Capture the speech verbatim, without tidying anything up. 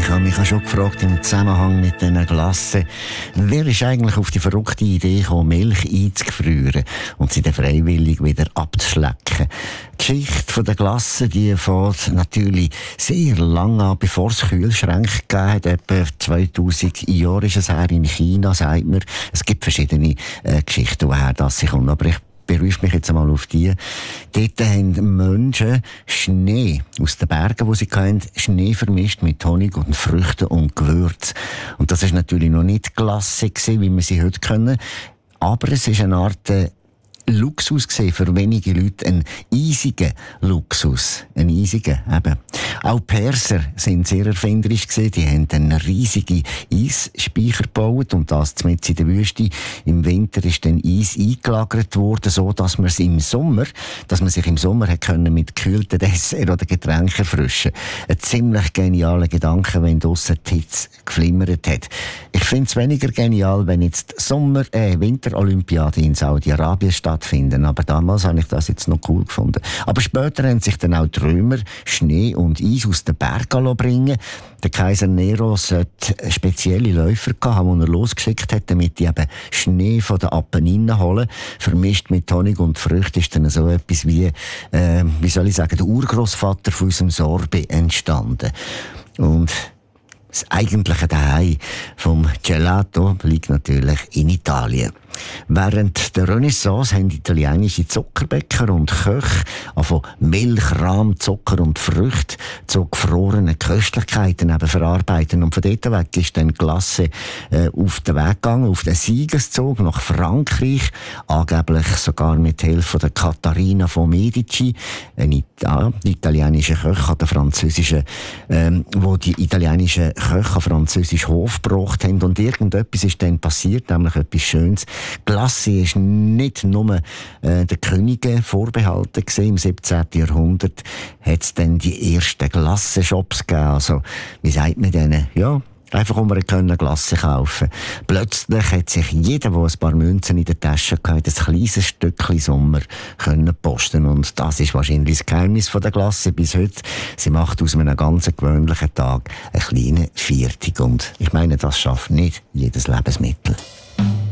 Ich habe mich auch schon gefragt, im Zusammenhang mit diesen Glassen, wer ist eigentlich auf die verrückte Idee gekommen, Milch einzufrieren und sie dann freiwillig wieder abzuschlecken? Die Geschichte der Glassen, die fängt natürlich sehr lange an, bevor es Kühlschränke gegeben hat. Etwa zweitausend Jahre ist es her in China, sagt man. Es gibt verschiedene äh, Geschichten, woher das sich kommt. Aber ich berufe mich jetzt einmal auf die. Dort haben Menschen Schnee aus den Bergen, wo sie kennen, Schnee vermischt mit Honig und Früchten und Gewürz. Und das ist natürlich noch nicht Glasse gewesen, wie wir sie heute kennen. Aber es ist eine Art äh, Luxus gesehen für wenige Leute, ein eisiger Luxus, ein eisiger, eben. Auch Perser sind sehr erfinderisch gewesen. Die haben einen riesigen Eisspeicher gebaut und das mitten in der Wüste. Im Winter ist dann Eis eingelagert worden, so dass man es im Sommer, dass man sich im Sommer hat können mit gekühlten Dessert oder Getränken erfrischen. Ein ziemlich genialer Gedanke, wenn draussen die Hitze geflimmert hat. Ich finde es weniger genial, wenn jetzt die Sommer, äh, Winterolympiade in Saudi-Arabien stattfinden. Aber damals habe ich das jetzt noch cool gefunden. Aber später haben sich dann auch die Römer Schnee und Eis aus den Bergen bringen. Der Kaiser Nero sollte spezielle Läufer haben, die er losgeschickt hat, damit die eben Schnee von den Apenninen holen. Vermischt mit Honig und Früchten ist dann so etwas wie, äh, wie soll ich sagen, der Urgroßvater von unserem Sorbet entstanden. Und das eigentliche Daheim vom Gelato liegt natürlich in Italien. Während der Renaissance haben italienische Zuckerbäcker und Köche von Milch, Rahm, Zucker und Früchte zu gefrorenen Köstlichkeiten eben verarbeiten. Und von dort weg ist dann Glasse äh, auf den Weg gegangen, auf den Siegeszug nach Frankreich, angeblich sogar mit Hilfe der Katharina von Medici, ein Ita- italienischer Köch an der französischen, ähm, wo die italienischen Köche an französisch Hof gebracht haben. Und irgendetwas ist dann passiert, nämlich etwas Schönes. Glasse ist nicht nur äh, den Königen vorbehalten gewesen. Im siebzehnten Jahrhundert hat es dann die ersten Glassenshops gegeben. Also, wie sagt man denen? Ja, einfach um wir können Glasse kaufen. Plötzlich hat sich jeder, der ein paar Münzen in der Tasche hatte, ein kleines Stückchen Sommer können posten. Und das ist wahrscheinlich das Geheimnis von der Glasse bis heute. Sie macht aus einem ganz gewöhnlichen Tag eine kleine Viertig. Und ich meine, das schafft nicht jedes Lebensmittel.